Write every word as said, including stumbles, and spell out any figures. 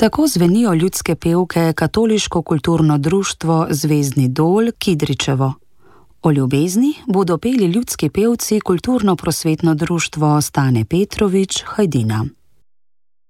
Tako zvenijo ljudske pevke Katoliško kulturno društvo Zvezdni Dol Kidričevo. O ljubezni bodo peli ljudski pevci Kulturno-prosvetno društvo Stane Petrović Hajdina.